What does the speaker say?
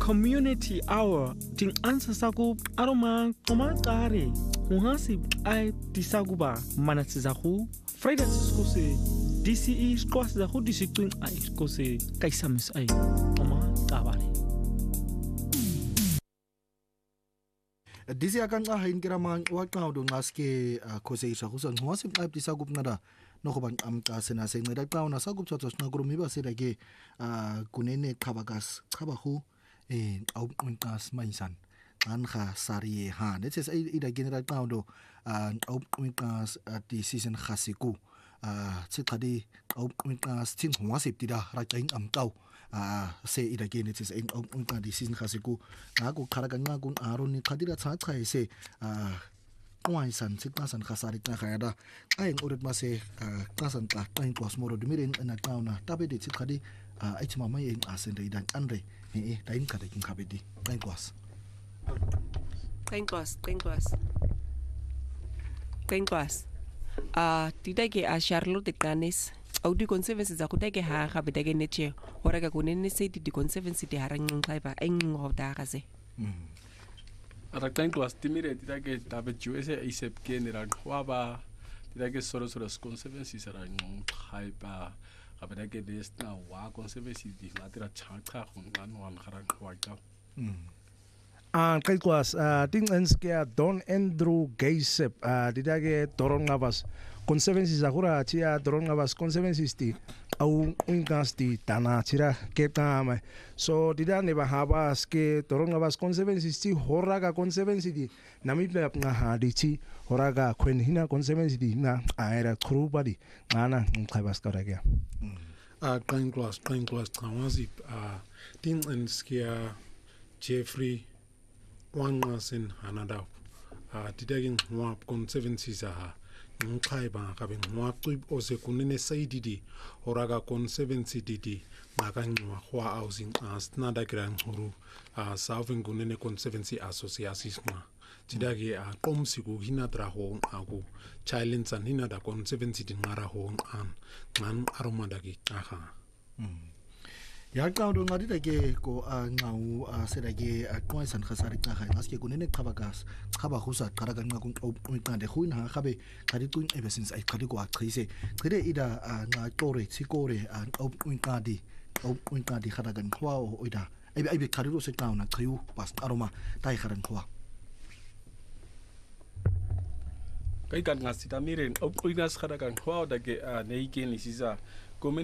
community hour ting ansa saku aroma qari uhasi ai disakuba manatsizaku Friday skose DCE skose zaku disicing ai skose kaisamis ai oma tabare Disi akanqa hinkiraman waqawdo ngaske khoseisha kusa ngwasi mqabdisa kupnada nokuba nqamqa sena senceda qawna sakupthotho sinqakurumi basela ke kunene qhabakas qabahu awuqinqas mayisan anha sariye ha lethes ida general qawdo awuqinqas at season khasiku tsiqadi awuqinqas thinqwasiptida raqing amqaw se ida ke lethes awuqinqadi season khasiku ngaku qhala kanqa kun aroni qadira tsacha ese qwaisan siqasan khasari qagada xa inqoret mase qasan xa inqwas moro dumire ina qawna tabede tsiqadi aitima mai inqasende idan andre dayincade kinkhabedi qinqwas tidake a Charlotte Qanes audi conservancy za kutake ha gabedake netje hora ka kunene se di conservancy di haranqaiba enqo dagaze Araqtain class timire tidake tabeju ese isep general kwaba tidake soro conservancy saranqaiba gabedake desna wa conservancy di latira chacha khunqanwan haranqwaqa Kaikwas tingenske Don Andrew Gaisep didage Dorongavas conservancy zakura tia Dorongavas conservancy sti au ingasti tana tira ketama so didane bahabas ke Dorongavas conservancy sti horaga conservancy di Namibia ngaha dichi horaga kwenhina conservancy di na aera krubadi ngana ngkhabas karaga Kaikwas tawazip tingenske Jeffrey Wangasin Hanada Tidagin Wap Conservancy Zaha Nkaiba having Wapib Osekunene Saididi Oraga Conservancy Didi Maganwa Hua housing as Nadagran Huru Southern Gunene Conservancy Association Tidagi Komsigu Hinadra Hong Agu Chilens and Hinada Conservancy Nara Hong An Aromadagi Aha Yaqawdo ngadida ke ko ngawu sedake aqwaisan khasari qaga ngaske kunene qabakas qaba khusa qaraga nqakun qonqande khuina gabe qadi qin ebesince ay qadi ko aqhise qide ida nqaqore tsikore qonqadi khadagan khwao oida aybe qadiro se qawna qiyu pas aroma tai kharan khwa kai kan ngasita miren qonqas khadagan khwao dake neike nisisa